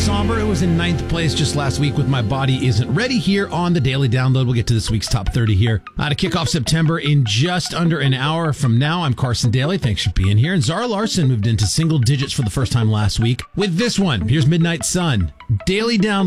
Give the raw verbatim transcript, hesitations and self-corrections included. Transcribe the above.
somber. It was in ninth place just last week with My Body Isn't Ready here on the Daily Download. We'll get to this week's top thirty here. Uh, to kick off September in just under an hour from now, I'm Carson Daly. Thanks for being here. And Zara Larson moved into single digits for the first time last week with this one. Here's Midnight Sun. Daily Download.